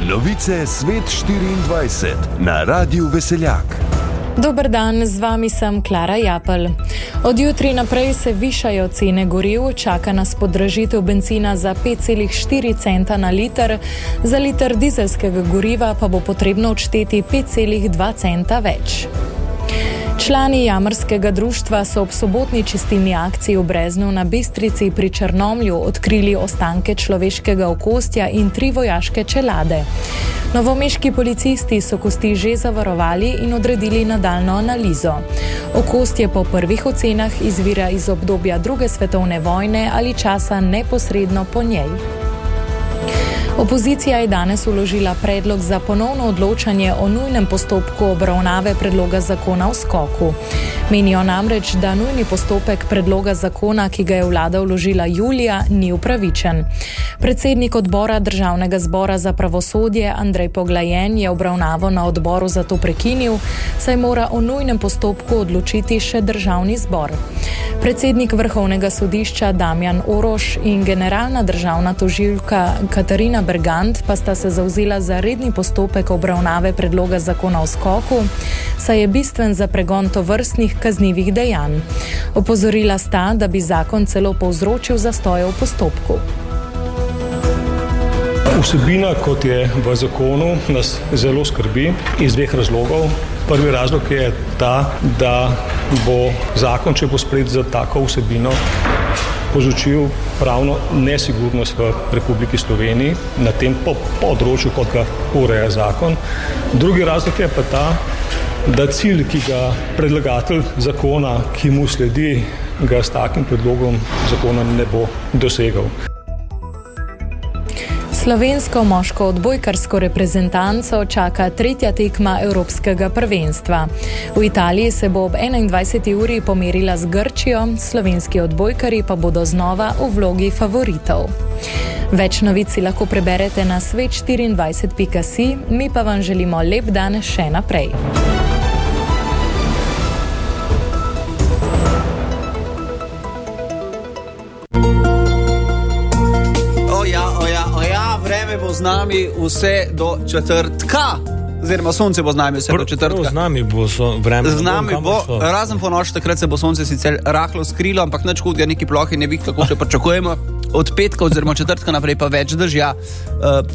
Novice Svet 24 na Radiu Veseljak. Dober dan, z vami sem Klara Japelj. Od jutri naprej se višajo cene goriv, čaka nas podražitev bencina za 5,4 centa na liter, za liter dizelskega goriva pa bo potrebno odšteti 5,2 centa več. Člani jamarskega društva so ob sobotni čistilni akciji v Breznu na Bistrici pri Črnomlju odkrili ostanke človeškega okostja in 3 vojaške čelade. Novomeški policisti so kosti že zavarovali in odredili nadaljnjo analizo. Okostje po prvih ocenah izvira iz obdobja 2. svetovne vojne ali časa neposredno po njej. Opozicija je danes vložila predlog za ponovno odločanje o nujnem postopku obravnave predloga zakona o skoku. Menijo namreč, da nujni postopek predloga zakona, ki ga je vlada vložila julija, ni upravičen. Predsednik odbora Državnega zbora za pravosodje Andrej Poglajen je obravnavo na odboru zato prekinil, saj mora o nujnem postopku odločiti še Državni zbor. Predsednik Vrhovnega sodišča Damjan Oroš in generalna državna tožilka Katarina Bergant pa sta se zavzela za redni postopek obravnave predloga zakona o skoku, saj je bistven za pregon tovrstnih kaznivih dejanj. Opozorila sta, da bi zakon celo povzročil zastoje v postopku. Vsebina, kot je v zakonu, nas zelo skrbi iz 2 razlogov. Prvi razlog je ta, da bo zakon, če bo sprejet za tako vsebino, povzročil pravno nesigurnost v Republiki Sloveniji na tem področju, kot ga ureja zakon. Drugi razlog je pa ta, da cilj, ki ga predlagatelj zakona, ki mu sledi, ga s takim predlogom zakona ne bo dosegal. Slovensko moško odbojkarsko reprezentanco čaka 3. tekma Evropskega prvenstva. V Italiji se bo ob 21. uri pomerila z Grčijo, slovenski odbojkarji pa bodo znova v vlogi favoritov. Več novic si lahko preberete na svet24.si, mi pa vam želimo lep dan še naprej. Vreme bo z nami vse do četrtka, oziroma sonce bo z nami vse do četrtka. Z nami bo vreme. Z nami bo, razen po noč, takrat se bo sonce sicer rahlo skrilo, ampak nič hudega, neki plohi neviht, tako še pričakujemo. Od petka oziroma četrtka naprej pa več dežja.